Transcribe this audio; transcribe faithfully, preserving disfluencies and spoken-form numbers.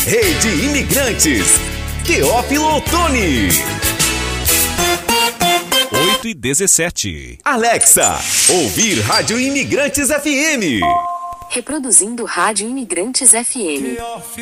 Rede Imigrantes. Teófilo Otoni. oito e dezessete. Alexa, ouvir Rádio Imigrantes F M. Reproduzindo Rádio Imigrantes F M.